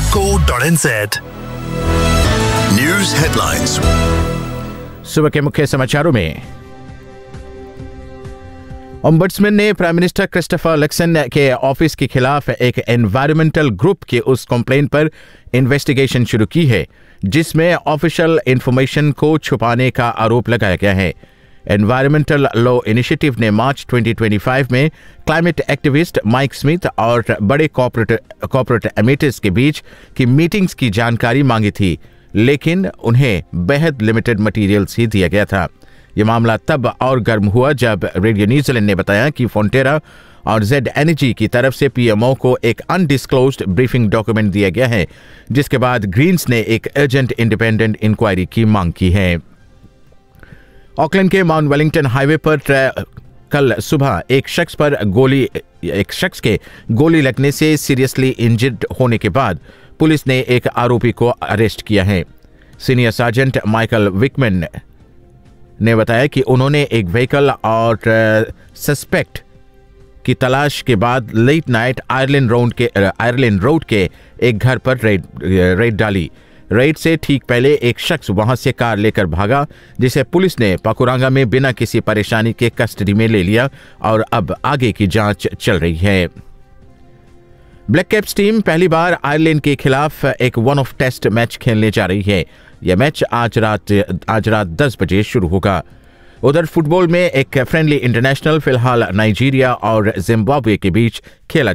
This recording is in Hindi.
www.radio.co.nz। News headlines। सुबह के मुख्य समाचारों में, ओम्बड्समैन ने प्राइम मिनिस्टर क्रिस्टोफर लक्सन के ऑफिस के खिलाफ एक एनवायरमेंटल ग्रुप के उस कंप्लेंट पर इन्वेस्टिगेशन शुरू की है जिसमें ऑफिशियल इंफॉर्मेशन को छुपाने का आरोप लगाया गया है। एनवायरमेंटल लॉ इनिशिएटिव ने मार्च 2025 में क्लाइमेट एक्टिविस्ट माइक स्मिथ और बड़े कॉर्पोरेट एमिटर्स के बीच की मीटिंग्स की जानकारी मांगी थी, लेकिन उन्हें बेहद लिमिटेड मटेरियल्स ही दिया गया था। यह मामला तब और गर्म हुआ जब रेडियो न्यूजीलैंड ने बताया कि फोंटेरा और जेड एनर्जी की तरफ से पीएमओ को एक अनडिस्क्लोज्ड ब्रीफिंग डॉक्यूमेंट दिया गया है, जिसके बाद ग्रीन्स ने एक अर्जेंट इंडिपेंडेंट इंक्वायरी की मांग की है। ऑकलैंड के माउंट वेलिंगटन हाईवे पर कल सुबह एक शख्स के गोली लगने से सीरियसली इंजर्ड होने के बाद पुलिस ने एक आरोपी को अरेस्ट किया है। सीनियर सर्जेंट माइकल विकमैन ने बताया कि उन्होंने एक व्हीकल और सस्पेक्ट की तलाश के बाद लेट नाइट आयरलैंड रोड के एक घर पर रेड डाली। रेड से ठीक पहले एक शख्स वहां से कार लेकर भागा, जिसे पुलिस ने पकुरांगा में बिना किसी परेशानी के कस्टडी में ले लिया और अब आगे की जांच चल रही है। ब्लैक कैप्स टीम पहली बार आयरलैंड के खिलाफ एक वन ऑफ टेस्ट मैच खेलने जा रही है। यह मैच आज रात 10 बजे शुरू होगा। उधर फुटबॉल में एक फ्रेंडली इंटरनेशनल फिलहाल नाइजीरिया और जिम्बाब्वे के बीच खेला